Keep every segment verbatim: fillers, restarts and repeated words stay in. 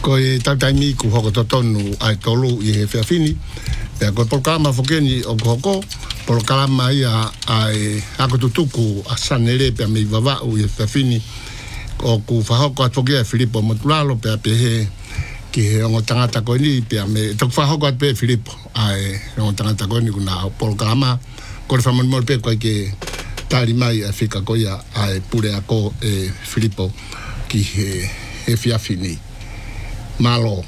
ko e tautaimi ku hoko to tonu ai tolu i he whiawhini. Pea ko polkalama whokeni o hoko, polkalama ia ai hako tutuku a sanere pea mei wawau i he whiawhini. O ku whahoko at whokea Filipo Motulalo pea pe he ki he ongo tangata koe ni pea me tok whahoko at pe Filipo ai ongo tangata koe ni kuna polkalama ko le whamonimol pe koe ke tari mai a whika koia ai pure ako e Filipo ki he, he whiawhini. Malo.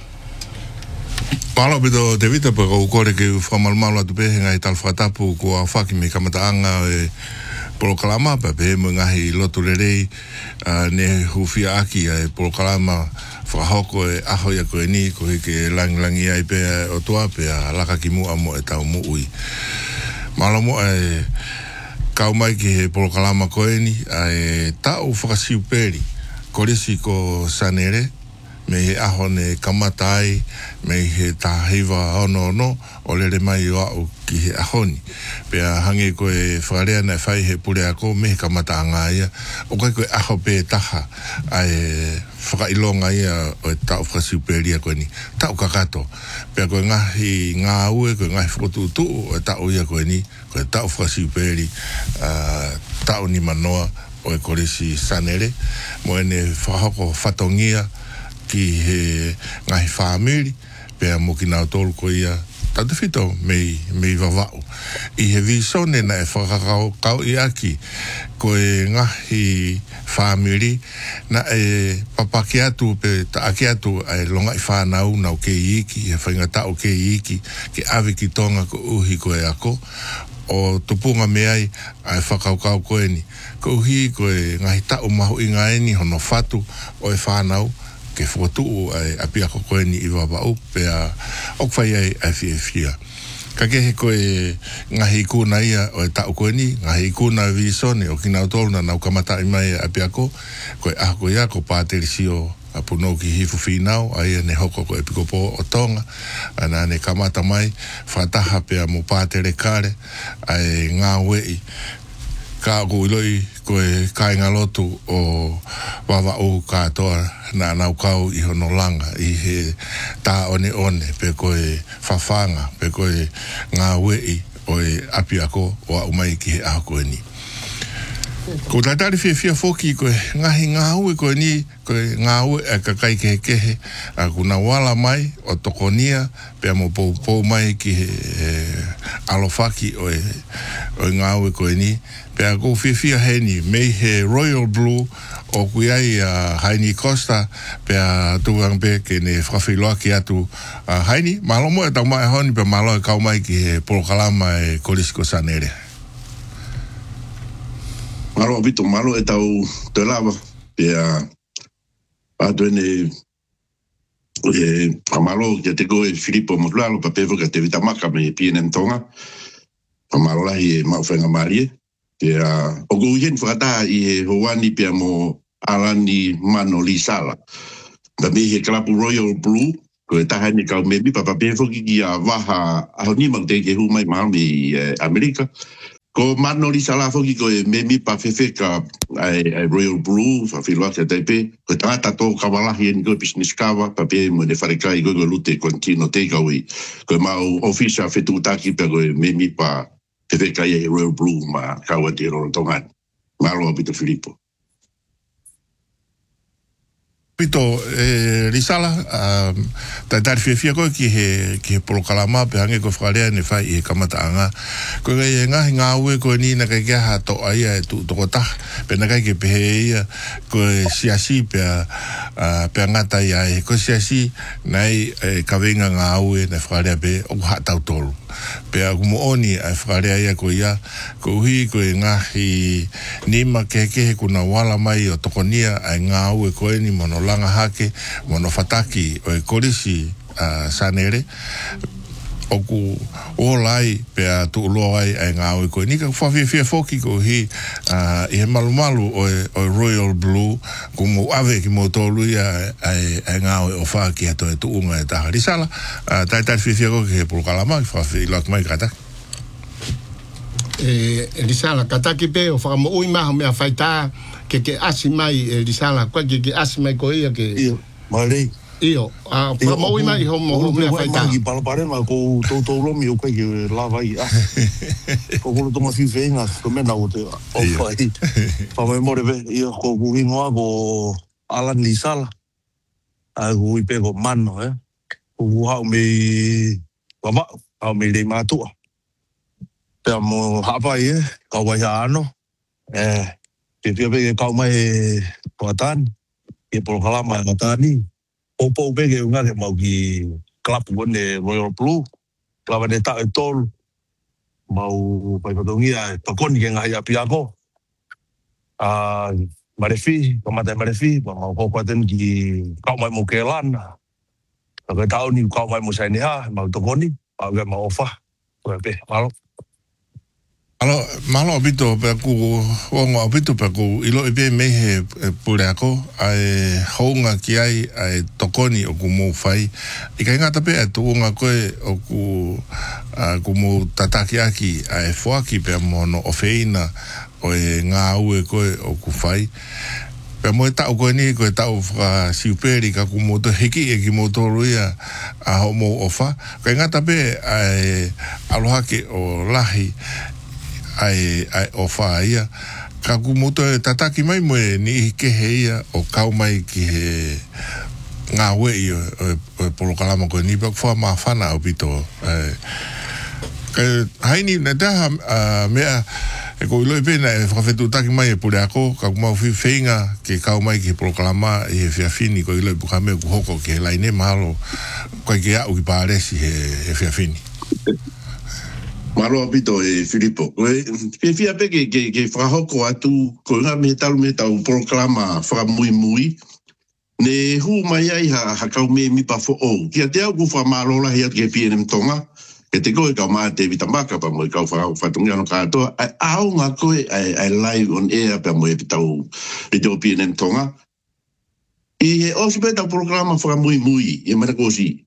Malo bito te vita pa ko kore ke whamalmalo atu pehe ngai tal whatapu ko a whaki me kamataanga e polokalama pa pe mo ngahi lotu lerei uh, ne hufia aki e polokalama whahoko e aho ia koe ni ko heke lang langi ai pe o toa pe a laka ki mua mo e tau mu ui. Malo mo e kau mai ki he polokalama koe ni e tau whakasiu peri korisi ko sanere me he aho ne kamatai, me he tahiwa ono ono, o lere mai o au ki he ahoni. Pea hange koe wharea na whai he pure ako, me he kamata anga ia, o kai koe aho pe taha, ai whakailonga ia o e tau whakasiuperia koe ni, tau kakato. Pea koe ngahi ngā ue, koe ngahi whakotutu, o e tau ia koe ni, koe tau whakasiuperi, uh, tau ni manoa, o e korisi sanere, mo ene whahoko whatongia, ki he ngahi whamiri, pea mo ki nao tolu ko ia tatu whito mei, mei wawau. I he visone na e whakakau kau i aki, ko e ngahi whamiri, na e papaki atu, pe ta aki atu, e longa i whanau nau ke iki, e whaingatau ke iki, ke awe ki tonga ko uhi ko e ako, o tupunga meai ai whakaukau koe ni. Ko uhi ko e ngahi tau mahu i ngaeni hono whatu o e whanau, ke whotu ai apia ko koe ni i wawau, pea okwhai ai ai fia fia. Ka kehe koe ngahi kuna ia o e tau koe ni, ngahi kuna visone o kinau tolu na nau kamata i mai apia ko, koe ah koe ia ko pāteri sio a puno ki hifu whinau, ai ne hoko ko e pikopo o tonga, ana ne kamata mai, whataha pea mo pātere kare, ai ngā wei, ka ko iloi koe kainga lotu o wawa o katoa na nau kau i hono langa i he tā one one pe koe whawhanga pe koe ngā wei o e api ako o a umai ki he aho koe ni. Ko tatari fia fia foki koe ngahi ngā ue koe ni koe ngā ue e kakai kehe kehe a kuna wala mai o tokonia pea mo pou pou mai ki he e, alofaki o e, o e ngā ue koe ni pea ko fia fia he ni mei he Royal Blue o kuiai a uh, Haini Costa pea tuang pe ke ne whawhiloa ki atu uh, Haini malomo e tau mai honi pea malo e kau mai ki he polokalama e Korisiko Sanere. Malo abito malo e tau te lava pea atu ene e pamalo ki te koe Filipo Motulalo pa pevo ka te vitamaka me P N M Tonga pamalo lahi e mauwhenga marie pea o kou ien whakata i he hoani pea mo Alani Mano Lisala pa me he klapu Royal Blue ko e tahani kau mebi pa pa pevo ki ki a waha aho ni mang te ke hu mai mahami i Amerika. Ko Mano Lisala foki ko e memi pa fefeka ai, ai Royal Blue, fa filwa te taipe, ko tangata tō kawalahi en ko business kawa, pa pe mo ne wharekai ko ko lute kontino takeaway, ko mau ofisa fetu taki pe ko e memi pa fefeka ai Royal Blue ma kawa te roro tongan. Malo apito Filipo. Pito, eh, Risala, um, tai tari fia fia koe ki he, ki he polokalama, pe hange ko whakarea ne whai i he kamataanga. Koe ngai e ngahi ngā ue koe ni na kai kia ha to aia e tu toko tah, pe na kai ke pehe ia, koe siasi pe a pe ngata ia e, koe siasi nai e, kawenga ngā ue na whakarea pe o ha tau tolu. Pe a kumo oni a whakarea ia koe ia, ko uhi koe ngahi nima kekehe kuna wala mai o tokonia ai ngā ue koe ni mono langa hake, mono fataki o e korisi uh, sanere, oku o lai pe a tu uloa ai ai ngā ue koe. Nika whawhia fia foki ko hi uh, i he malu malu o e, o e Royal Blue, ko mo ave ki mo tolu ia ai, ai ngā ue o wha ki ato e tu unga e taha. Risala, uh, tai tai fia fia ko ki he polokalama, ki whawhia i lak mai kata. E, Risala, kataki pe o whakamo ui maha mea whaita ke ke asi mai e Risala, kwa ke ke asi mai ko ia ke... Ia, mai rei. Io, a fa mo mai ho mo me fai ta. Ki pala pare ma ko to to lo mi o kai ki lava i. Ko ko to ma fi venga, ko me na o te. O fai. Pa me mo re io ko ku ingoa ko Alan Lisala. A ku i pe ko mano eh. Ku ha me baba, ha me le matua. Pe mo ha pai eh, ka wa ya ano. Eh, pe pe pe ka mai poatan. E por kala mai matani. O po pe ke nga ke mau ki club one Royal Blue. Club de ta tol. Mau pai patongia pa kon ke nga ya piako. Ah, Marefi, pamata Marefi, mau ko paten ki ka mai mo kelan. Ka tau ni ka mai mo sai ni ha, mau to koni, pa ga mau fa. Ko pe, malo. Alo, malo bito pe ku ongo bito pe ku ilo e me he pure ako ai honga ki ai ai tokoni o ku mo fai. I ka ngata pe tu nga ko o ku ku mo tataki aki ai foaki pe mo no ofeina o e nga u e ko o ku fai. Pe mo ta o ko ni ko ta o fra superi ka ku mo to hiki e ki mo to ruia a mo ofa. Ka ngata pe ai aloha ki o lahi ai ai o faia ka kumoto e tataki mai mo ni ke heia o kau mai ki he nga we o o polo kalama ko ni pa fa ma fana o bito eh ka haini na da me e ko lo pena e fa fetu taki mai e pole ako ka mo fi feinga ke kau mai ki polo kalama e fia fini ko lo bu kame ku hoko ke laine malo ko ke a u pare si e fia fini. Malo apito e Filipo. Pe fia pe ke ke ke frahoko atu ko nga me talu me tau proclama fra mui mui. Ne hu mai ai ha ha kau me mi pa fo o. Ki te au ku fra malo la hia ke P N M Tonga. Ke te ko e ka ma te vitamaka pa mo ka fra fa tunga no ka to. Au nga ko ai ai live on air pa mo e tau e do P N M Tonga. I o se pe tau proclama fra mui mui e mana ko si.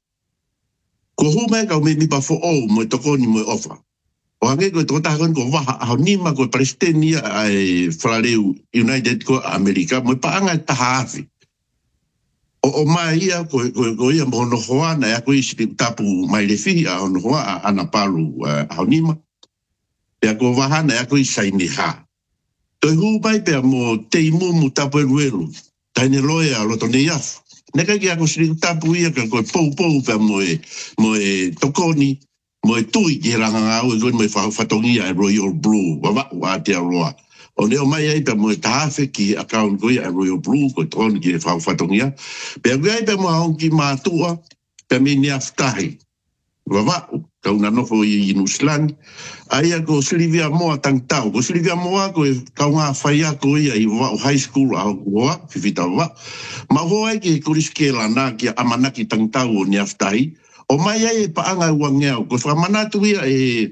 Ko hu mai ka me mi pa fo o mo to ko ni mo ofa. O hange ko tō tākon ko waha a nima ko Palestine ai Whalareu United ko Amerika mo paanga taha awhi. O, o mai ia ko, ko, ko ia mo no hoa na ia ko isi tapu mai le fihi a no hoa a ana palu a nima. Pea ko waha na ia ko isi ni ha. Toi hu mai pea mo te imu mu tapu e ruelu. Taine loe a loto ne iafu. Neka ki ako siri tapu ia ka ko pou pou pea mo e, mo e tokoni. Mo e tui ki ranga ngau e goi mo e whatongia e Royal Blue, wa wa wa te aroa. O neo mai ai pe mo e tahafe ki account goi e Royal Blue, ko toni ki e whatongia. Pe a gai pe mo haon ki mātua, pe me ni aftahi. Wa wa, ka una nofo i Inuslan. Aia ko Silvia Moa tangtau. Ko Silvia Moa ko e kaunga whaia ko ia i wa high school a hoa, fifita wa. Ma hoa ki e kuriske lana ki amanaki tangtau o ni aftahi. O mai ai e paanga ua ngeau, ko whamanatu ia e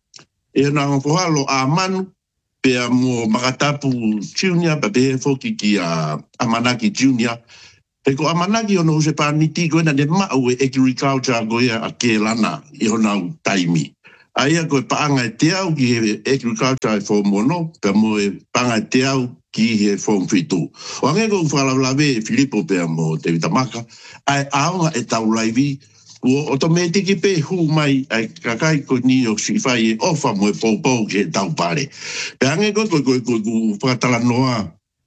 e na ngohalo a manu, pe a mo makatapu junior, pe pe foki ki a Amanaki junior. Pe ko Amanaki ono use pāniti koe na ne mau e agriculture koe a ke lana i honau taimi. Aia koe paanga e te au ki he agriculture e form mono, pe mo e paanga e te au ki he form fitu. O ange ko whalawlawe e Filipo pe a mo te vitamaka, ai aonga e tau laivi, o automatic pe hu mai ai kakai ko ni o si fai e ofa mo e pou pou ke tau pare. Pe ange ko ko ko ko whakatala noa.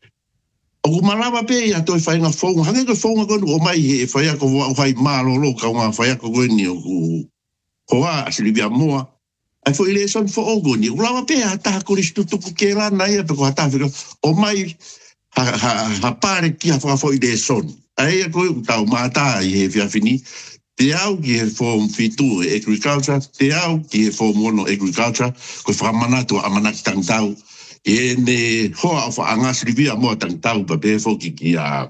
O ku malawa pe ia toi whai ngā whonga. Hange ko whonga ko o mai he whai ako whai mālo lo ka ngā whai ako koe ni o ku hoa a Silvia Moa. Ai fo ile son fo ogo ni. Ulawa pe a taha kori stutuku ke rana ia pe ko hata whika. O mai ha, ha, ha pare ki ha whakafo ile son. Ai a koe tau mātaa i he whiawhini. Te au ki he form fitu e agriculture, te au ki he form mono agriculture, ko whamanatu a manaki tangtau. E ne hoa o whaanga Silvia Moa tangtau pa pe foki ki a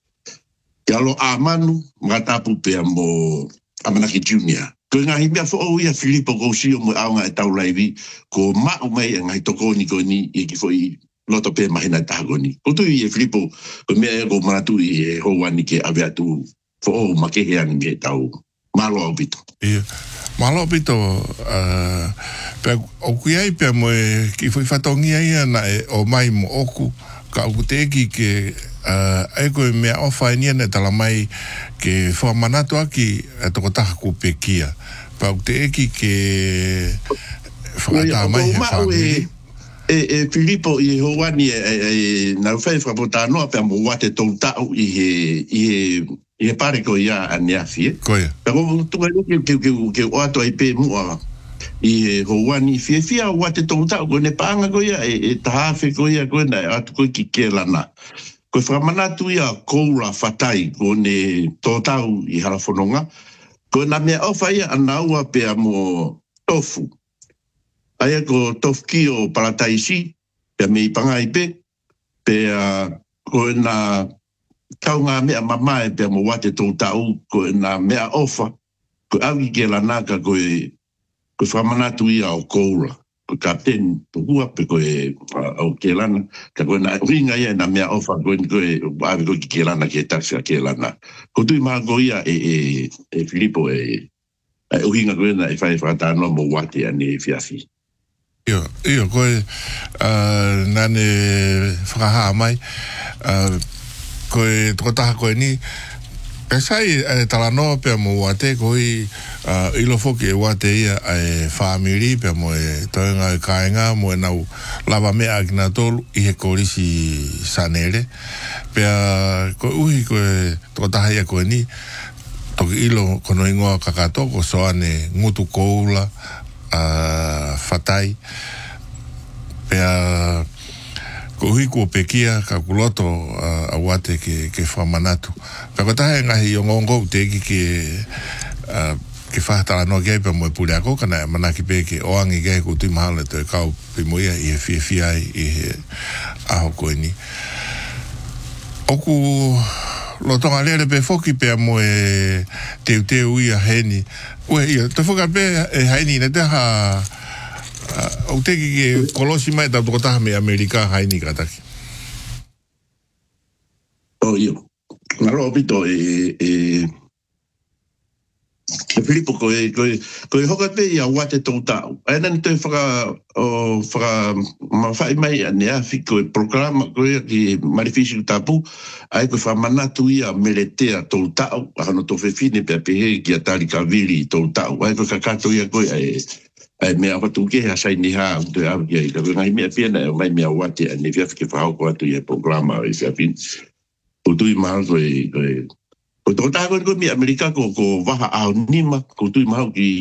ki alo a manu, ngatapu pe a mo a manaki junior. Ko ngā himea fo o ia Filipo ko si o mo aunga e tau laivi, ko mao mai e ngai tokoni ko ni e ki fo i loto pe mahina tahagoni. Ko tui e Filipo, ko mea e ko manatu i e hoani ke ave atu fo o makeheani me tau malo au pito. Ia, malo au pito, uh, pe o kuiai pe mo e ki fui whatongia ia na e o mai mo oku, ka o te ki ke uh, e koe mea ofa enia ne tala mai ke whamanatu aki e toko taha ku pekia. Pau te eki ke whakata mai he whamiri. E, e Filipo i hoani e, e, na whai whapotanoa pia mo wate tau tau i he, i he, i he pare ko ia a neafi. Koia. Pero tunga ke ke ke ke o ato ai pe mua i he hoani fie fie wate tau tau ko ne panga ko ia e, e tahafe ko ia ko na atu ko ki ke lana. Ko whamanatu ia koura whatai ko ne tō tau i harafononga. Ko na mea ofa ia anaua pia mo tofu. Aia ko tofki o parataisi, pia me i pangai pe, pia ko na kau ngā mea mamae pia mo wate tō tau, ko na mea ofa, ko awi ke la naka ko e, ko whamanatu ia o koura, ko kapten tuhua pe ko e au ke lana, ka ko na ringa ia na mea ofa, ko e awi ko ki ke lana ke taxi a ke lana. Ko tui maa ko ia e, e, e Filipo e, e uhinga ko ena e whai whakatanoa mo wate ane fiafi. Io, io, koe, uh, nane whakahaa mai, uh, koe tokotaha koe ni, e sai e talanoa pia mo wate koe uh, ilo foki e wate ia e whaamiri pia mo e toenga e kainga mo e nau lava mea aki nga tolu i he korisi sanere, pia koe uhi koe tokotaha ia koe ni, toki ilo kono ingoa kakatoko so ane ngutu koula, Uh, whatai pea ko hui kua pekia ka kuloto uh, a wate ke, ke whamanatu pea ko tahe ngahi o ngongo te eki ke uh, ke whahatara no gai pea mo e pule ako kana manaki pe ke oangi gai ko tui mahale to e kau pe moia i he fia fia i he aho koe ni oku lo tonga lere pe foki pea mo e teu teu ia heni ue ia, te foka pe e haini ne te ha o te ki ke kolosi mai tau toko taha me Amerika haini kataki o io ngaro opito e e e Filipo ko e ko e ko e hoka pe ia wate tau tau aina ni te whaka o whaka ma whai mai a nea fi ko e programa ko e ki marifisi tapu ai ko whamanatu ia meletea tau tau a hano to whewhine pe a pehe ki a tari ka vili tau tau ai ko kakato ia ko e ai mea watu ke a sai ni ha te au ia i ka ngai mea pia o mai mea wate a ne whiawhi ke whahau ko atu ia programa o i whiawhin o tui mahal ko e ko e ko tō tāko ko mi Amerika ko ko waha au nima ko tui mahau ki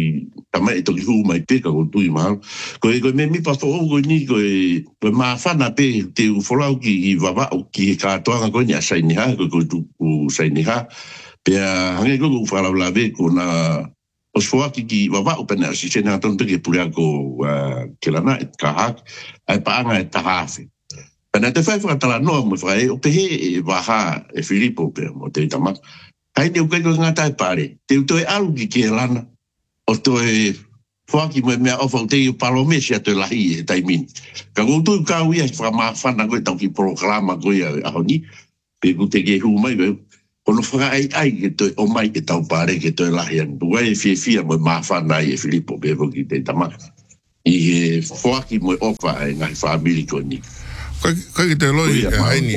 tamai e toki huu mai peka ko tui mahau ko e ko me mi pa fo ko ni ko e ko ma fana pe te u folau ki i wawa o ki ka toanga ko ni a sai ni ha ko ko tu sai ni ha pe hange ko ko fala la ve ko na os foaki ki wawa o pena si sena tonto ke pura ko ke lana e ka hak ai paanga e tahafe. Pena te whai whakatala noa mo whai, o pehe e waha e Filipo pe mo te tamak. Hai ne ukai koe ngata e pare, te uto e alu ki ke lana, o to e whaki mo e mea ofa o te i o palomesi a te lahi e taimin. Ka koutu i kau ia, whamawhana koe tau ki programa koe a honi, pe ku te ke hu mai koe, kono whaka ai ai ke toi o mai ke tau pare ke toi lahi an. Tuai e fie fia mo e mawhana i e Filipo pe mo ki te tamak. I he whaki mo e ofa e ngai whamiri koe ni. Koe ki te loi e haini,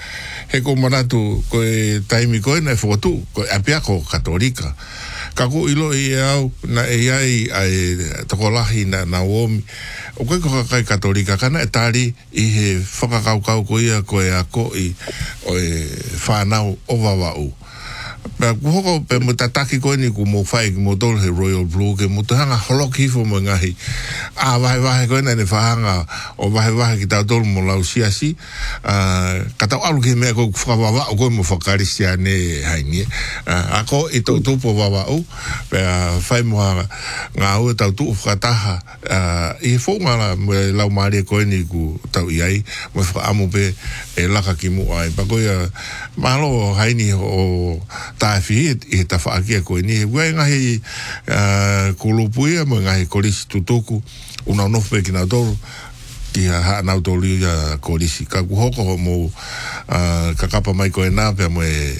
he ko manatu koe taimi koe na e whotu, koe apiako katolika. Ka ko ilo i e au, na e iai ai tokolahi na na uomi. O koe ko kai katolika, kana e tari i he whakakaukau ko ia koe a ko i o e whanau o wawau. Pea kuhoko pe mo tataki koe ni ku mo whai ki mo tolu he Royal Blue ke mo tuhanga holoki hifo mo ngahi a wahe wahe koe na ne whahanga o wahe wahe ki tau tolu mo lau siasi uh, katau alu ki mea koe whakawawa o koe mo whakarisi a ne haini uh, ako i tau tupo wawa o pea whai mo ngā ue tau tu whakataha uh, i he whonga la mo lau maari koe ni ku tau iai mo whakaamu pe e laka ki mu ai pa koe uh, mahalo haini o tāwhi e ta whaakia koe ni. Wai ngahi uh, kulupuia mo ngahi korisi tutuku una unofu ki nau tolu ki ha nau tolu ia korisi. Ka kuhoko mo uh, kakapa mai koe nā pia mo e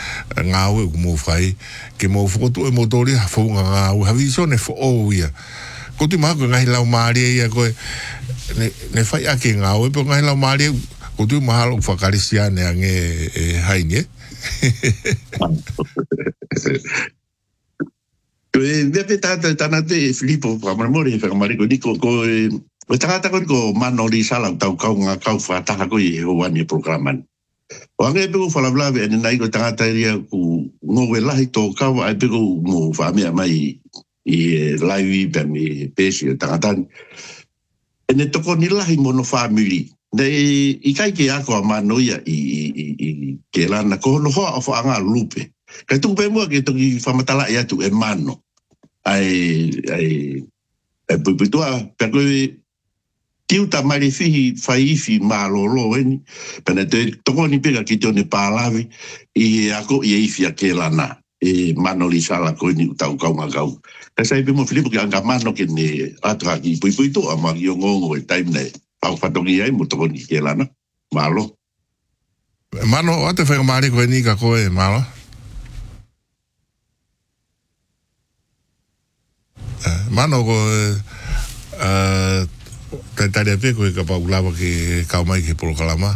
ngāue ku mo whai ke mo whukotu e mo tori ha whaunga ngāue hawi so ne who ia. Ko tu maha koe ngahi lau maari ia koe ne, ne whai ake ngāue pero ngahi lau maari ko tu mahalo whakarisia ne ange e haine. Ko e vepe tata tana te Filipo Pramamori e whakamari ko niko ko e o tangata ko mano li sala tau kau ngā kau whātaka ko i ho wani programan. O ange e peko whalablawe ane nai ko tangata ria ku ngowe lahi tō kau ai peko mo whamea mai i laiwi pe me pesi o tangata. Ene toko ni lahi mono family. Nei i kai ke ako a manoia i, i, i ke lana ko no hoa o whaanga lupe. Kai tuku pe mua ke toki whamatala i atu e mano. Ai, ai, ai puiputua, pe koe tiuta mare fihi whaifi maalolo eni. Pena te toko ni peka ki te one pālawi i ako i eifi a ke lana. E mano li sala koe ni utau kau ngā kau. Kai sai pe mo Filipo ki anga mano ke ne atu haki puiputua ma ki o ngongo e taim nei. Pau whatongi ai mo toko ni ke lana. Malo. Mano, o te whakamari koe ni ka koe, malo? Mano ko uh, te tare pe koe ka pau lawa ki kau mai ki Polo Kalama.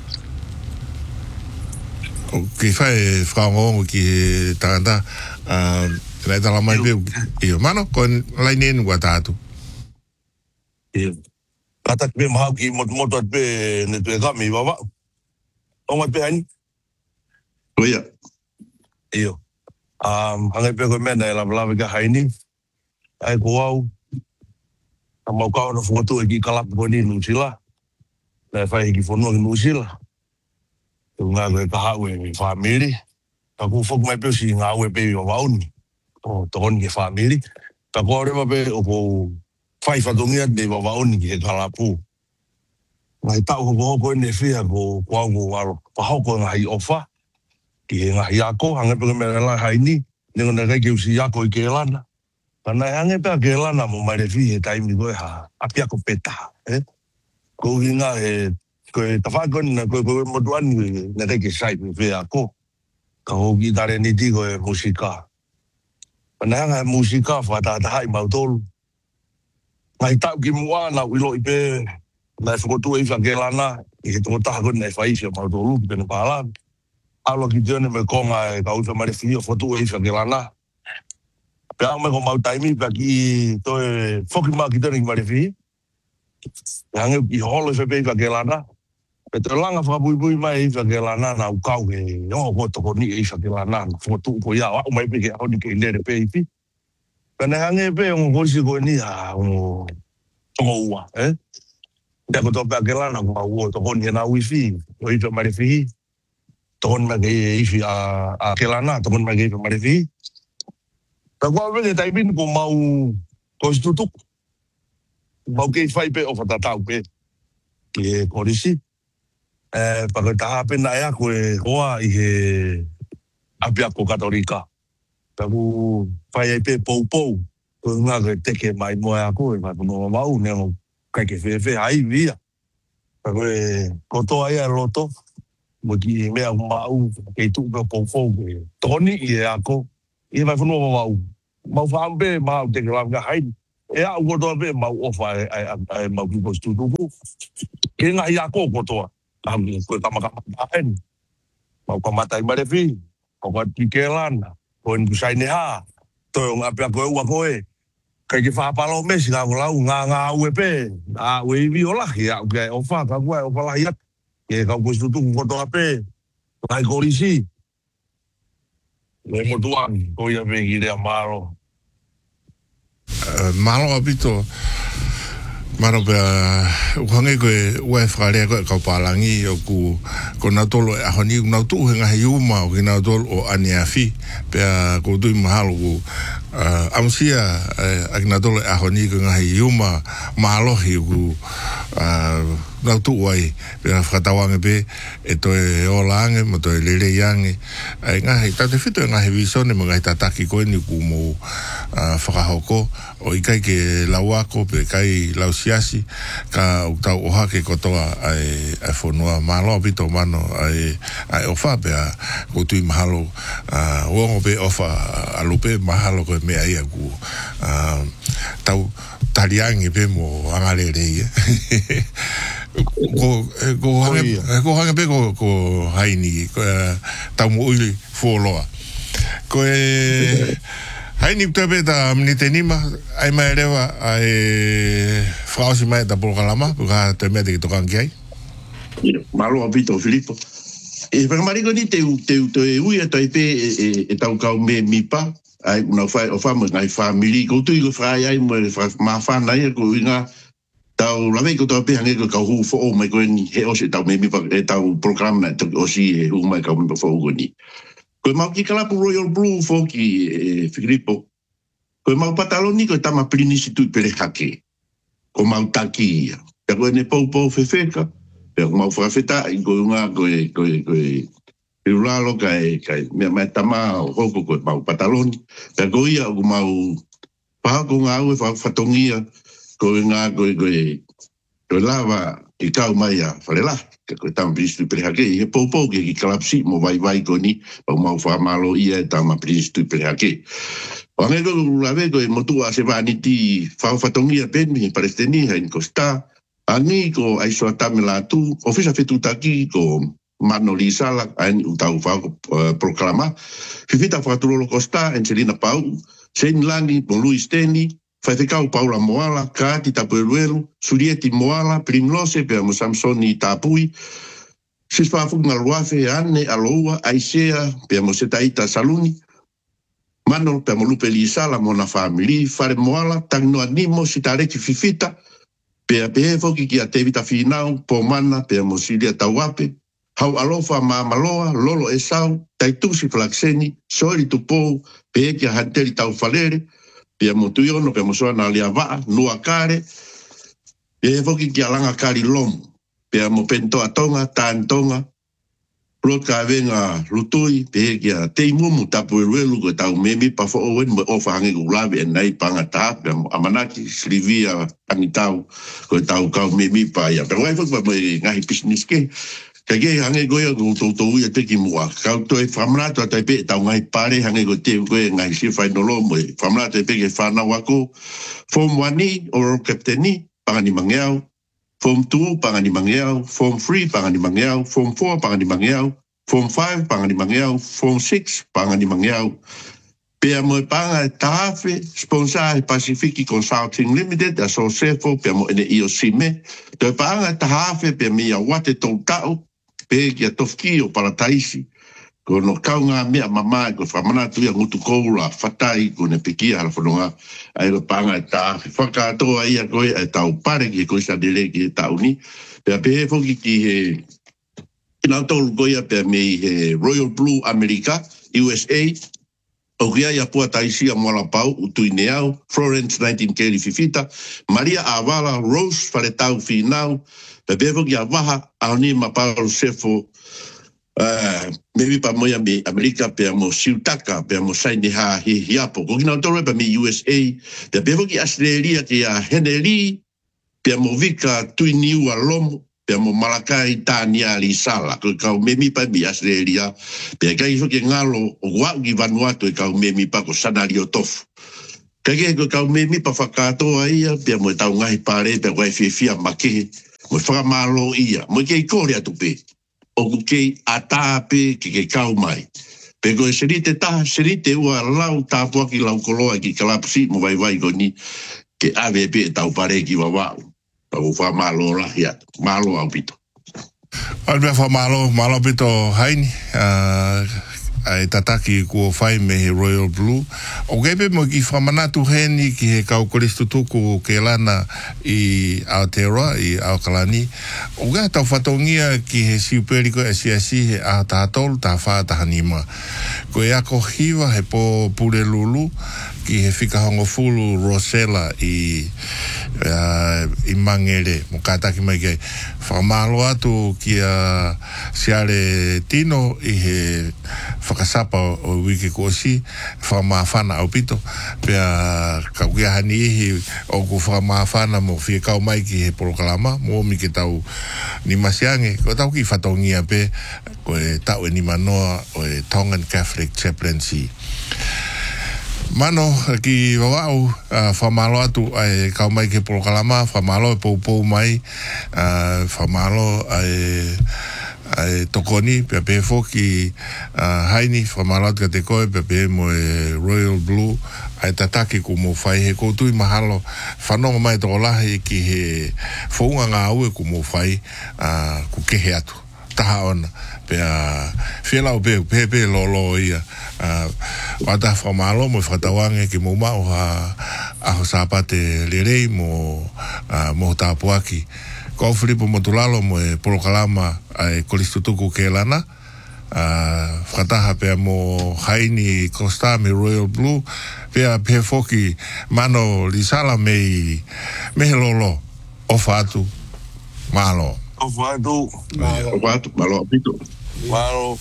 O ki whae whaongongo ki tangata uh, nei tala mai pe iyo. Mano, ko lai nenu wa tātu. Iyo. Katak pe mahau ki moto at pe ne pe kami wawa. O mai pe hani? Oia. Iyo. Um, hangai pe koe mena e lawa ka haini. Ai ko au. A mau kau na whakatu e ki kalapu koe ni nusila. Nei whai ki whanua ki nusila. Tu ngā koe ka hau e mi whamiri. Ta ku whaku mai peo si ngā ue pe i wa wauni. O tokoni ki whamiri. Ta kua rewa pe o ko whai whatungia te wa wauni ki he kalapu. Ngai tau ko hoko e ne whia ko kua ko waro. Pahoko ngā hi ofa. Ki he ngā hi ako. Hangai pe koe mera lai haini. Nengo na kai ki usi ako i ke lana. Kana hange pea ke lana mo mai refi he taimi koe ha apia ko peta, eh? Ko hinga he koe tawhakoni na koe koe motuani na reke sai pe whea ko. Ka hoki tare ni ti koe musika. Kana hanga he musika whatatahai mautolu. Ngai tau ki mua na uilo i pe na e whakotu e wha ke lana i he toko tahakoni na e whaisi o mautolu ki pene pālan. Aula ki tēne me konga e ka uwha mai refi o whatu e wha ke lana. Pea me ko mau taimi pa ki toe whoki maa ki tēne ki marefi. Hange i holo e whepe i whake lana. Pe te langa whakapui mai i whake lana na ukau he o ko toko ni i whake lana. Whakatu ko ia au mai peke honi ke nere pe i pi. Pene hange pe o ngorisi koe ni ha o tongo ua, eh? Te ko tō peke lana ko au o toko ni e na wifi. O i wha marefi. Toko ni mai ke i whi a ke lana. Toko ni mai ke i wha marefi. Ta kua wenge taimini ko mau ko istutuk. Mau kei whai pe o whatatau pe. Ke korisi. E, paka taha pena ea koe hoa i he apia ko katorika. Ta ku whai ai pe pou pou. Ko ngā koe teke mai moe a koe. Mai puno mau nengo kai ke whewhe hai via. Ta koe kotoa ia roto. Mo ki mea mau kei tupe pou pou koe. Toni i e ako. I mai whanua mau. Mau whaambe, mau te kalanga haini. E au kotoa pe, mau ofa e mau ki ko stutuku. Ke ngā hi a ko kotoa. Kāmi, koe kamakama haini. Mau kamatai marefi. Ko ka tike lana. Ko en kusai ne ha. Toi o ngā pia koe ua koe. Kai ki whaapalo mesi ngā kolau, ngā ngā ue pe. Ngā ue iwi o lahi. Kai ofa, ka kua e ofa lahi at. Ke kau ko stutuku kotoa pe. Ngai korisi. Le motuan, ko ia pe ki rea maro. Uh, malo apito, maro pe uhange koe ue whakarea koe kau pālangi o ku ko nautolo e ahoni u nautu he ngahi uma o ki nautolo o aniafi pea ko tui mahalo ku uh, amsia uh, a ki nautolo e ahoni ko ngahi uma mahalohi ku uh, nautu wai pea whakatawange pe e toe o lange mo toe lere yange ai ngahi tate whito e ngahi visone mo ngahi tataki koe ni ku mo uh, whakahoko o ikai ke lauako pe kai lausiasi ka utau oha ke kotoa ai ai fonua malo pito mano ai ai ofa pe a kutui mahalo a wongo pe ofa alupe mahalo ko me ai ku a tau tariangi pe mo angale rei ko ko hange ko hange pe ko ko haini ko tamu uli foloa ko e haini tabe ta mnitenima ai mai rewa ai frausi mai da programa ka te me de to kan kai malo abito Filippo e per marico ni te te te ui e tai pe e tau ka me mi pa ai una fa o fa mai family ko tu ko fra ai mo ma fa na e ko ina tau la vei ko tau pe hange ko ka hu fo o mai ko ni he o se tau me mi pa e tau programa to o si e hu mai ka mo fo ko ni ko mau ki kala pu Royal Blue fo ki Filippo ko mau pataloni ko tama plinisi tu pele hake ko mau taki ka ko ne po po fefeka pe mau fa feta ko nga ko ko ko Irulalo kai kai me me tama o ko ko mau pataloni pe ko ia ko mau pa ko nga o fa fatongia ko nga ko ko ko lava i kau mai a falela ko tam pristu prehake e popo ke ki kalapsi mo vai vai ko ni pa mau fa malo ia tam pristu prehake o nge ko lave ko motu a se vani ti fa fatongia pen mi palestini en costa ani ko ai so tamela tu ofisa fetu taki ko Manoli Sala en utau fa proclama fifita faturo costa en Selina Pau sen lani con Luis Teni fa fecau Paula Moala Kati Tapueluelu Surieti Moala Primlose per Samsoni Tapui si fa fu na luafe anne aloa aisea per Mosetaita Saluni Manol per Lupe Lisala mona family fare Moala tagno animo sitareki fifita per pevo ki a tevita finau pomana per Mosilia Tawape hau alofa ma maloa lolo esau taitusi flaxeni sori tupo pe que hanteri tau falere pe motuyo no pe mosoa na liava lua kare e foki ki alanga kari lom pe mo pento atonga tantonga roka venga lutui pe que teimumu tapu ruelu ko tau memi pa fo owen mo ofa hange gulabe nai panga ta pe amanaki slivia anitau ko tau ka memi pa ya pero ai foki mo ngai business ke Kage hange goia go to to ia te ki mua. Ka to e famrato ta pe ta ngai pare hange go te go ngai si fai no lo mo. Famrato pe ke fana wako. Form one or captaini pangani mangeau. Form two pangani mangeau. Form three pangani mangeau. Form four pangani mangeau. Form five pangani mangeau. Form six pangani mangeau. Pe mo panga tafe sponsor Pacific Consulting Limited aso sefo pe mo ene io sime. Te panga tafe pe mi awate to tau pe ki atofki o parataisi ko no kaunga mea mama ko famana tu ia ngutu koula fatai ko ne pekia ala fononga ai lo panga ta faka to ai a ko e tau pare ki ko sa dele ki tau ni pe pe fo ki ki he ina to go ia pe me Royal Blue America U S A o kia ia pua taisi a mola pau utuineau Florence Nightingale fifita Maria Avala Rose faletau finau pe bevo ki avaha aoni ma Paulo Sefo uh, maybe pa moia me America pe mo siutaka pe mo saini ha hi hiapo ko kina tore pe me U S A pe bevo ki Australia ki a Henry pe mo vika tuiniu a lomo pe mo Malakai Tania Lisala ko ka memi pa mi Australia pe ka iso ki ngalo o wa ki Vanuatu e ka memi pa ko sanario tofu kage ko ka memi pa fakato ai pe mo tau ngai pare pe ko fifia make mo fra malo ia mo ke kore atupe o ke atape ke ke kau mai pe ko serite ta serite ua lau ta po ki lau koloa ki kalapsi mo vai vai goni ke ave pe tau pare ki wawa o fa malo la ya malo au pito albe fa malo malo pito haini ai tataki ko fai me Royal Blue o gebe mo ki famanatu heni ki he kau koristu tuku ke lana i Aotearoa i Aukalani o ga tau fatongia ki he siuperiko e siasi he a tātolu tā wha tahanima ko e ako hiwa he po pure lulu ki he whikahongo fulu Rosella i uh, i mangere mo kataki mai kei whamalo atu ki a siare tino i he whakasapa o wiki kosi whamawhana au pito pia kaukia hani ihi o ku whamawhana mo whikau mai ki he porokalama mo mi ke tau ni masiange ko tau ki whatongia pe ko e tau e ni manoa o e Tongan Catholic Chaplaincy Mano, ki wawau, uh, whamalo atu ai kau mai ke Polokalama, whamalo e pou pou mai, uh, whamalo ai ai tokoni, pe pe foki uh, haini, whamalo atu ka te koe, pe pe mo e Royal Blue, ai tataki ku mo whai he koutui mahalo, whanonga mai toko lahi ki he whaunga ngā ue ku mo whai, uh, ku kehe atu. Taha ona pe a fela o pe pe pe lo lo ia a wata famalo mo fatawange ki mo mau ha a sapate lerei mo mo tapuaki ko Filipo Motulalo mo e Polokalama ai kolistutuku ke lana a fataha pe mo haini Costa me Royal Blue pe a pe foki mano lisala me me lolo o fatu malo Ovado. Ovado, malo apito. Malo.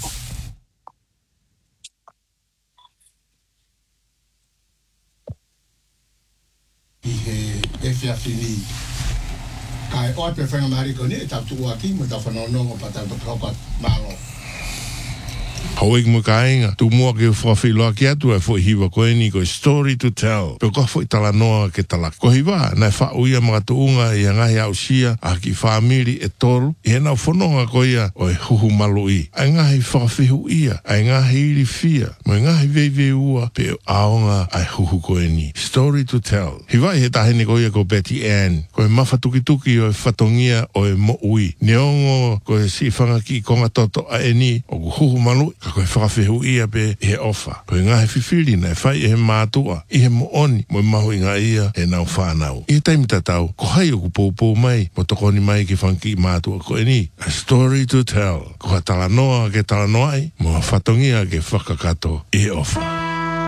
Ihe e fia fini. Kai o te whenga mariko ni, tau tu aki, mo tau whanonongo pa tau tokopat malo. Hauik mo kainga, tu mua ke whawhiloa ki atu e fo hiwa koe ni koe story to tell. Pe koe fo i tala noa ke tala. Ko hiwa, nai wha uia mga tuunga i a ngahi au sia, a ki whamiri e toru, i henau whanonga koe ia o e huhu malu i. Ai ngahi whawhihu ia, ai ngahi iri fia, mo i ngahi veive ua, pe aonga ai huhu koe ni. Story to tell. Hiwa i he tahene koe ia ko Betty Ann, koe mawhatuki tuki o e whatongia o e mo ui. Neongo koe si whanga ki konga toto a eni, o huhu malu ka koe whakawhihu ia pe he ofa. Koe ngā he whiwhiri nei whai e he mātua, i he mo oni, mo mahu i ngā ia e nau whānau. I he taimita tau, ko hai o ku poupou mai, mo tokoni mai ki whanki mātua koe ni. A story to tell. Ko ha tala noa ke tala noai, mo ha whatongia ke whakakato i he ofa.